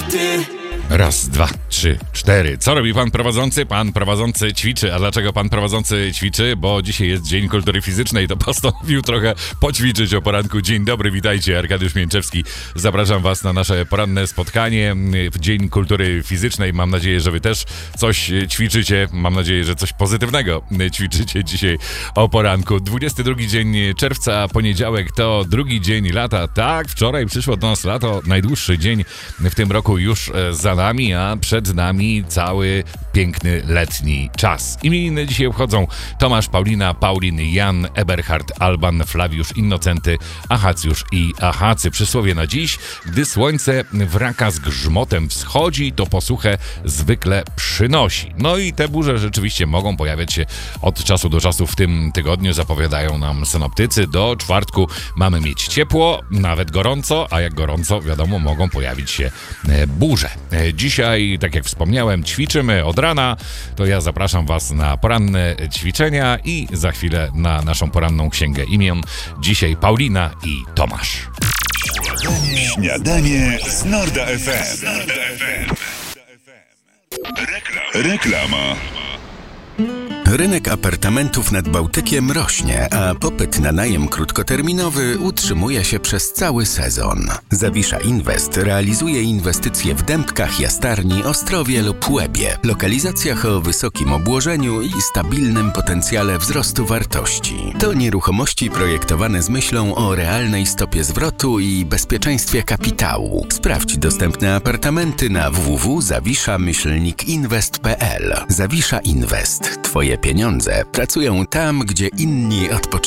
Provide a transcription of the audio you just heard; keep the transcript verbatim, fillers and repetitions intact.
ty. Raz, dwa, trzy, cztery. Co robi pan prowadzący? Pan prowadzący ćwiczy. A dlaczego pan prowadzący ćwiczy? Bo dzisiaj jest Dzień Kultury Fizycznej, to postanowił trochę poćwiczyć o poranku. Dzień dobry, witajcie, Arkadiusz Mięczewski. Zapraszam was na nasze poranne spotkanie w Dzień Kultury Fizycznej. Mam nadzieję, że wy też coś ćwiczycie. Mam nadzieję, że coś pozytywnego ćwiczycie dzisiaj o poranku. dwudziesty drugi dzień czerwca, poniedziałek, to drugi dzień lata. Tak, wczoraj przyszło do nas lato, najdłuższy dzień w tym roku już za nami, a przed nami cały piękny letni czas. Imieniny dzisiaj obchodzą Tomasz, Paulina, Paulin, Jan, Eberhard, Alban, Flawiusz, Innocenty, Achacjusz i Achacy. Przysłowie na dziś: gdy słońce wraka z grzmotem wschodzi, to posłuchę zwykle przynosi. No i te burze rzeczywiście mogą pojawiać się od czasu do czasu w tym tygodniu, zapowiadają nam synoptycy. Do czwartku mamy mieć ciepło, nawet gorąco, a jak gorąco, wiadomo, mogą pojawić się burze. Dzisiaj, tak jak wspomniałem, ćwiczymy od rana, to ja zapraszam was na poranne ćwiczenia i za chwilę na naszą poranną księgę imion. Dzisiaj Paulina i Tomasz. Śniadanie, śniadanie z Norda F M. Reklama. Reklama. Rynek apartamentów nad Bałtykiem rośnie, a popyt na najem krótkoterminowy utrzymuje się przez cały sezon. Zawisza Invest realizuje inwestycje w Dębkach, Jastarni, Ostrowie lub Łebie, lokalizacjach o wysokim obłożeniu i stabilnym potencjale wzrostu wartości. To nieruchomości projektowane z myślą o realnej stopie zwrotu i bezpieczeństwie kapitału. Sprawdź dostępne apartamenty na w w w kropka zawisza myślnik inwest kropka p l. Zawisza Invest. Twoje pieniądze pracują tam, gdzie inni odpoczywają.